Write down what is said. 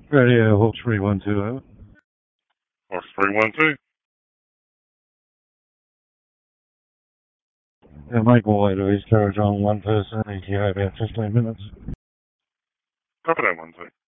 Radio Hawks 312. Hawks 312. Yeah, make my way to East Carriage on 1 person, ETA about 15 minutes. Copy that 12.